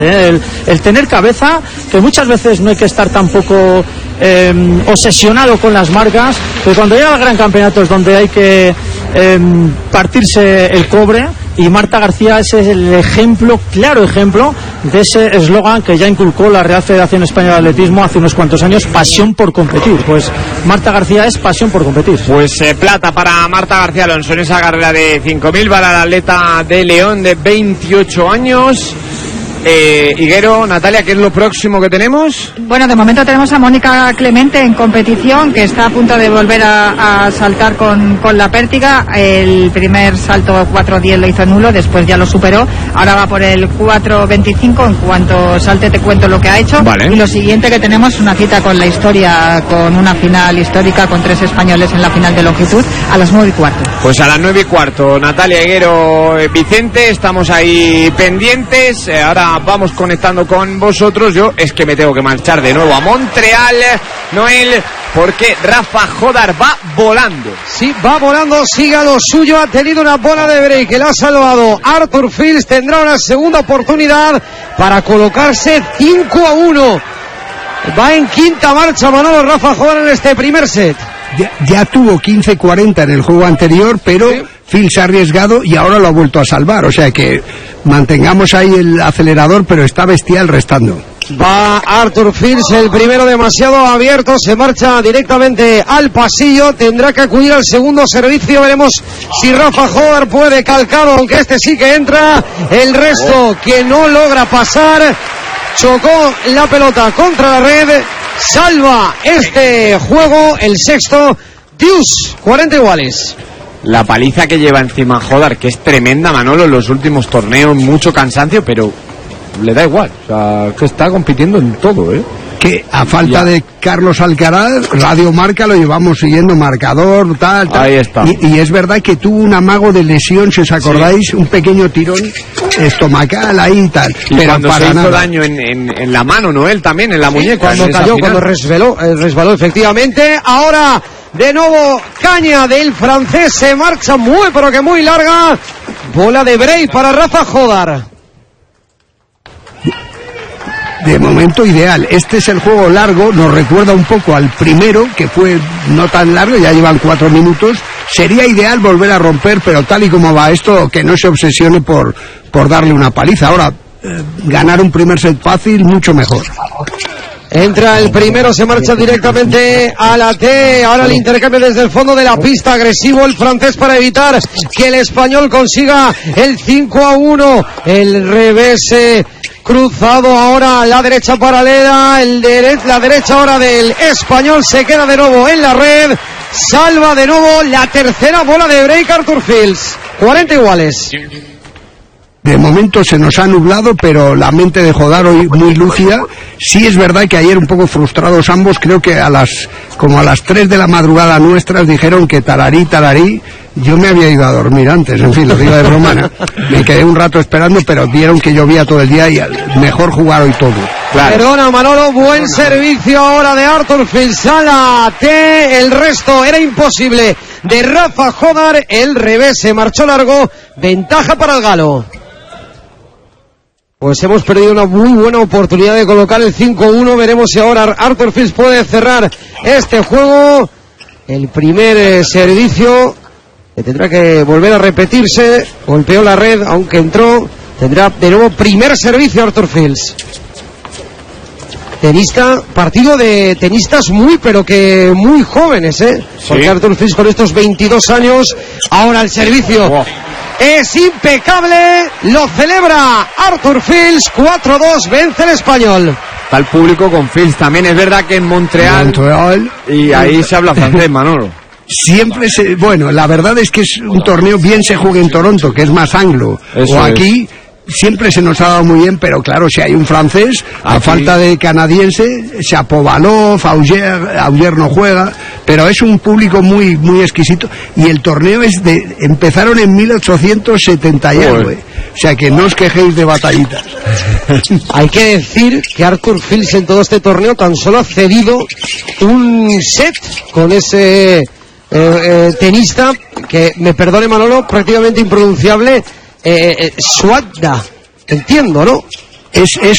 El tener cabeza, que muchas veces no hay que estar tampoco obsesionado con las marcas, pero cuando llega al gran campeonato es donde hay que partirse el cobre, y Marta García es el ejemplo, claro ejemplo, de ese eslogan que ya inculcó la Real Federación Española de Atletismo hace unos cuantos años: pasión por competir. Pues Marta García es pasión por competir. Pues plata para Marta García Alonso en esa carrera de 5.000 para la atleta de León de 28 años. Higuero, Natalia, ¿qué es lo próximo que tenemos? Bueno, de momento tenemos a Mónica Clemente en competición, que está a punto de volver a saltar con la pértiga. El primer salto 4.10 lo hizo nulo, después ya lo superó. Ahora va por el 4.25. En cuanto salte te cuento lo que ha hecho. Vale. Y lo siguiente que tenemos, una cita con la historia, con una final histórica con 3 españoles en la final de longitud a las 9:15. Pues a las 9:15, Natalia, Higuero, Vicente, estamos ahí pendientes. Ahora vamos conectando con vosotros. Yo es que me tengo que marchar de nuevo a Montreal, Noel, porque Rafa Jodar va volando. Sí, va volando, siga lo suyo. Ha tenido una bola de break que la ha salvado Arthur Fils. Tendrá una segunda oportunidad para colocarse 5-1. Va en quinta marcha Manolo Rafa Jodar en este primer set. Ya tuvo 15-40 en el juego anterior, pero sí, Fils ha arriesgado y ahora lo ha vuelto a salvar. O sea que mantengamos ahí el acelerador, pero está bestial restando. Va Arthur Fils, el primero demasiado abierto, se marcha directamente al pasillo, tendrá que acudir al segundo servicio. Veremos si Rafa Jodar puede calcar, aunque este sí que entra. El resto que no logra pasar, chocó la pelota contra la red. Salva este juego, el sexto, Deuce, 40 iguales. La paliza que lleva encima Jodar, que es tremenda, Manolo, en los últimos torneos, mucho cansancio, pero le da igual, o sea, que está compitiendo en todo, Que a falta de Carlos Alcaraz, Radio Marca lo llevamos siguiendo, marcador, tal. Ahí está. Y es verdad que tuvo un amago de lesión, si os acordáis, sí, un pequeño tirón estomacal ahí y tal. Y pero cuando para se hizo nada daño en la mano, ¿no? Él también, en la muñeca. Cuando cayó, cuando resbaló efectivamente. Ahora, de nuevo, caña del francés, se marcha muy, pero que muy larga. Bola de break para Rafa Jodar. De momento ideal. Este es el juego largo, nos recuerda un poco al primero, que fue no tan largo, ya llevan 4 minutos. Sería ideal volver a romper, pero tal y como va esto, que no se obsesione por darle una paliza. Ahora, ganar un primer set fácil, mucho mejor. Entra el primero, se marcha directamente a la T. Ahora el intercambio desde el fondo de la pista, agresivo el francés para evitar que el español consiga el 5-1. El revés cruzado ahora a la derecha paralela, la derecha ahora del español, se queda de nuevo en la red, salva de nuevo la tercera bola de break Arthur Fils, 40 iguales. De momento se nos ha nublado, pero la mente de Jodar hoy muy lúcida. Sí es verdad que ayer un poco frustrados ambos, creo que como a las 3 de la madrugada nuestras dijeron que tararí, yo me había ido a dormir antes, en fin, lo digo de broma, ¿no? Me quedé un rato esperando, pero vieron que llovía todo el día y mejor jugar hoy todo. Claro. Perdona Manolo, buen servicio ahora de Arthur Fils a la T, el resto era imposible de Rafa Jodar, el revés se marchó largo, ventaja para el galo. Pues hemos perdido una muy buena oportunidad de colocar el 5-1. Veremos si ahora Arthur Fils puede cerrar este juego. El primer servicio que tendrá que volver a repetirse. Golpeó la red, aunque entró. Tendrá de nuevo primer servicio Arthur Fils. Partido de tenistas pero que muy jóvenes, ¿eh? Sí. Porque Arthur Fils con estos 22 años. Ahora el servicio. Wow. Es impecable, lo celebra Arthur Fils, 4-2, vence el español. Está el público con Fils, también es verdad que en Montreal y ahí se habla francés, Manolo. Siempre bueno, la verdad es que es un torneo, bien se juega en Toronto, que es más anglo, eso o aquí... Siempre se nos ha dado muy bien, pero claro, si hay un francés, a falta de canadiense, Shapovalov, Auger no juega, pero es un público muy muy exquisito, y el torneo empezaron en 1870 y algo, o sea que no os quejéis de batallitas. Hay que decir que Arthur Fils en todo este torneo tan solo ha cedido un set con ese tenista, que me perdone Manolo, prácticamente impronunciable, Suadda, entiendo, ¿no? Es